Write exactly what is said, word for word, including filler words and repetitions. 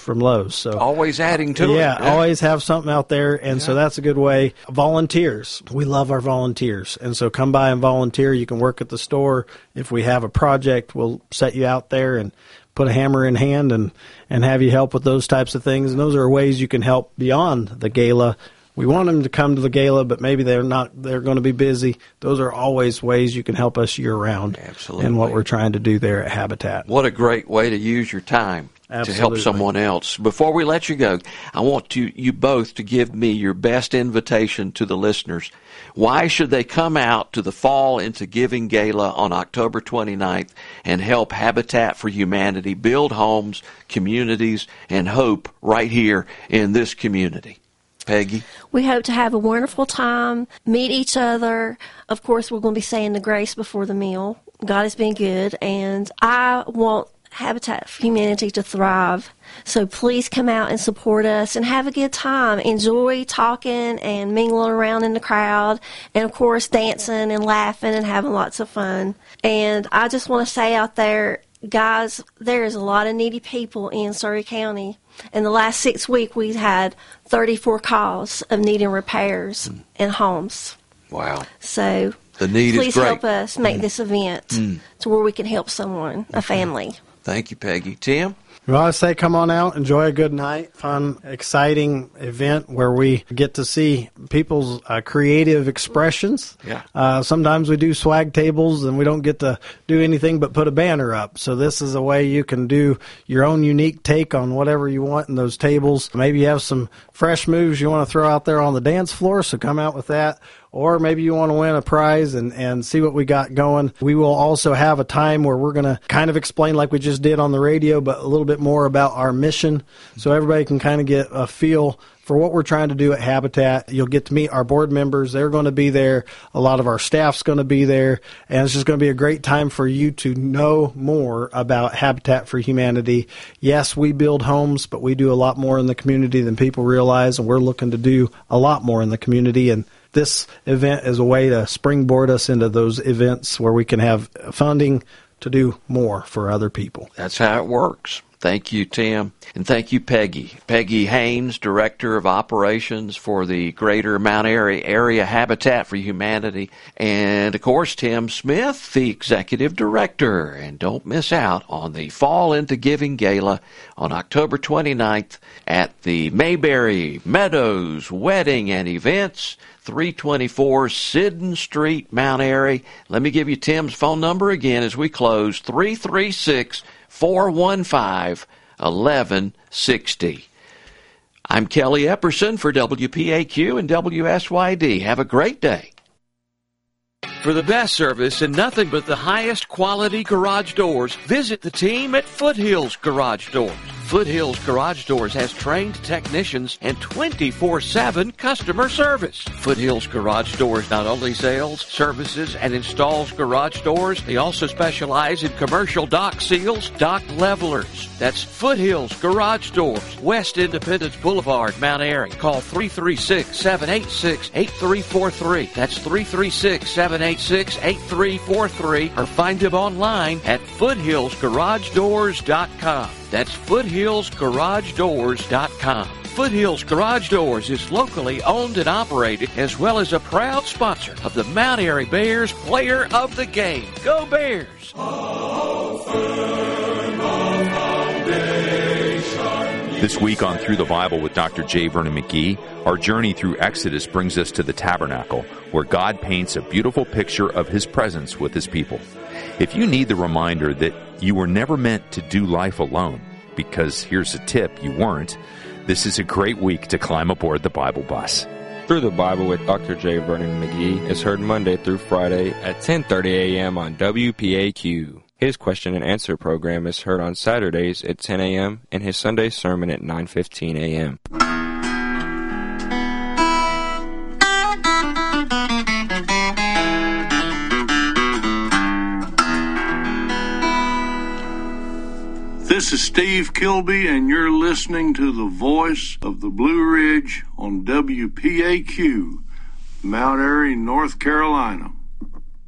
from Lowe's. So always adding to yeah, it. Yeah, always have something out there, and yeah. so that's a good way. Volunteers. We love our volunteers, and so come by and volunteer. You can work at the store. If we have a project, we'll set you out there and put a hammer in hand and, and have you help with those types of things. And those are ways you can help beyond the gala. We want them to come to the gala, but maybe they're not, they're going to be busy. Those are always ways you can help us year round. Absolutely. And what we're trying to do there at Habitat. What a great way to use your time. Absolutely. To help someone else. Before we let you go, I want to, you both to give me your best invitation to the listeners. Why should they come out to the Fall into Giving Gala on October twenty-ninth and help Habitat for Humanity build homes, communities, and hope right here in this community? Peggy? We hope to have a wonderful time, meet each other. Of course, we're going to be saying the grace before the meal. God has been good, and I want Habitat for Humanity to thrive. So please come out and support us and have a good time. Enjoy talking and mingling around in the crowd, and of course dancing and laughing and having lots of fun. And I just want to say out there, guys, there's a lot of needy people in Surry County. In the last six weeks, we've had thirty-four calls of needing repairs mm. in homes. Wow. So the need please is great. help us make mm. this event mm. to where we can help someone, a family. Thank you, Peggy. Tim? Well, I say come on out, enjoy a good night, fun, exciting event where we get to see people's uh, creative expressions. Yeah. Uh, sometimes we do swag tables and we don't get to do anything but put a banner up. So this is a way you can do your own unique take on whatever you want in those tables. Maybe you have some fresh moves you want to throw out there on the dance floor, so come out with that. Or maybe you want to win a prize and, and see what we got going. We will also have a time where we're going to kind of explain like we just did on the radio, but a little bit more about our mission so everybody can kind of get a feel for what we're trying to do at Habitat. You'll get to meet our board members. They're going to be there. A lot of our staff's going to be there. And it's just going to be a great time for you to know more about Habitat for Humanity. Yes, we build homes, but we do a lot more in the community than people realize, and we're looking to do a lot more in the community. And this event is a way to springboard us into those events where we can have funding to do more for other people. That's how it works. Thank you, Tim. And thank you, Peggy. Peggy Haynes, Director of Operations for the Greater Mount Airy Area Habitat for Humanity. And, of course, Tim Smith, the Executive Director. And don't miss out on the Fall into Giving Gala on October twenty-ninth at the Mayberry Meadows Wedding and Events, three twenty-four Sidden Street, Mount Airy. Let me give you Tim's phone number again as we close, three three six, four one five, one one six zero. I'm Kelly Epperson for W P A Q and W S Y D. Have a great day. For the best service and nothing but the highest quality garage doors, visit the team at Foothills Garage Doors. Foothills Garage Doors has trained technicians and twenty-four seven customer service. Foothills Garage Doors not only sells, services, and installs garage doors, they also specialize in commercial dock seals, dock levelers. That's Foothills Garage Doors, West Independence Boulevard, Mount Airy. Call three three six, seven eight six, eight three four three. That's three three six, seven eight six, eight three four three, or find them online at foothills garage doors dot com. That's foothills garage doors dot com. Foothills Garage Doors is locally owned and operated, as well as a proud sponsor of the Mount Airy Bears Player of the Game. Go Bears! This week on Through the Bible with Doctor J. Vernon McGee, our journey through Exodus brings us to the tabernacle, where God paints a beautiful picture of His presence with His people. If you need the reminder that you were never meant to do life alone, because here's a tip, you weren't, this is a great week to climb aboard the Bible bus. Through the Bible with Doctor J. Vernon McGee is heard Monday through Friday at ten thirty a.m. on W P A Q. His question and answer program is heard on Saturdays at ten a.m. and his Sunday sermon at nine fifteen a.m. This is Steve Kilby, and you're listening to the voice of the Blue Ridge on W P A Q, Mount Airy, North Carolina.